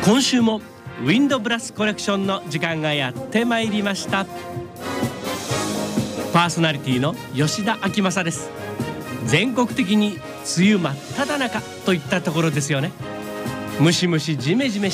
今週もウィンドブラスコレクションの時間がやってまいりました。パーソナリティの吉田明正です。全国的に梅雨真っ只中といったところですよね。ムシムシジメジメ